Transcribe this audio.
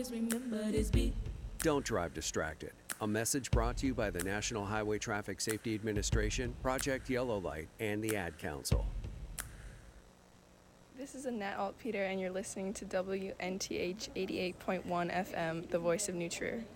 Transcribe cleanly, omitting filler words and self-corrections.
always remember this beat. Don't drive distracted. A message brought to you by the National Highway Traffic Safety Administration, Project Yellow Light, and the Ad Council. This is Annette Altpeter, and you're listening to WNTH 88.1 FM, the voice of New Trier.